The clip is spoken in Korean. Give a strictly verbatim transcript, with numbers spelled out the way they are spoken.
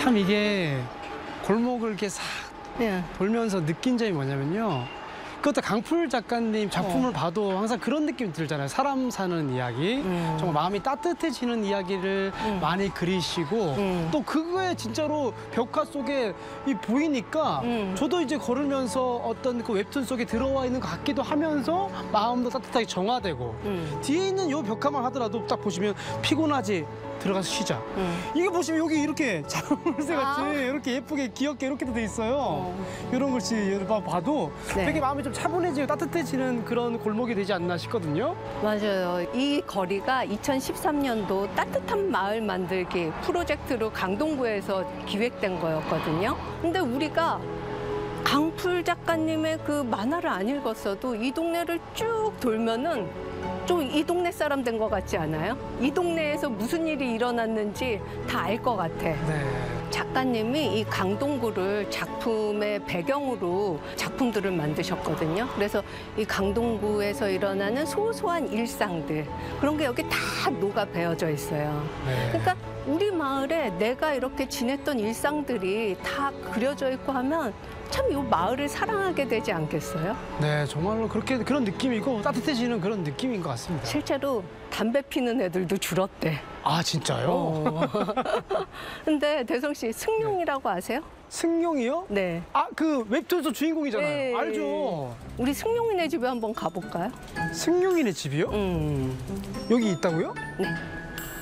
참 이게 골목을 이렇게 싹 네. 돌면서 느낀 점이 뭐냐면요. 그것도 강풀 작가님 작품을 어. 봐도 항상 그런 느낌이 들잖아요. 사람 사는 이야기, 음. 정말 마음이 따뜻해지는 이야기를 음. 많이 그리시고 음. 또 그거에 진짜로 벽화 속에 이 보이니까 음. 저도 이제 걸으면서 어떤 그 웹툰 속에 들어와 있는 것 같기도 하면서 마음도 따뜻하게 정화되고 음. 뒤에 있는 요 벽화만 하더라도 딱 보시면 피곤하지? 들어가서 쉬자. 음. 이게 보시면 여기 이렇게 자물쇠 같이 아. 이렇게 예쁘게 귀엽게 이렇게 돼 있어요. 어. 이런 글씨 봐- 봐도 네. 되게 마음이 좀 차분해지고 따뜻해지는 그런 골목이 되지 않나 싶거든요. 맞아요. 이 거리가 이천십삼 년도 따뜻한 마을 만들기 프로젝트로 강동구에서 기획된 거였거든요. 근데 우리가 강풀 작가님의 그 만화를 안 읽었어도 이 동네를 쭉 돌면은 좀 이 동네 사람 된 것 같지 않아요? 이 동네에서 무슨 일이 일어났는지 다 알 것 같아. 네. 작가님이 이 강동구를 작품의 배경으로 작품들을 만드셨거든요. 그래서 이 강동구에서 일어나는 소소한 일상들, 그런 게 여기 다 녹아 배어져 있어요. 네. 그러니까 우리 마을에 내가 이렇게 지냈던 일상들이 다 그려져 있고 하면 참 이 마을을 사랑하게 되지 않겠어요? 네, 정말로 그렇게 그런 느낌이고 따뜻해지는 그런 느낌인 것 같습니다. 실제로 담배 피는 애들도 줄었대. 아, 진짜요? 어. 근데 대성 씨, 승용이라고 아세요? 승용이요? 네. 아, 그 웹툰 속 주인공이잖아요. 네. 알죠? 우리 승용이네 집에 한번 가볼까요? 승용이네 집이요? 음. 여기 있다고요? 네.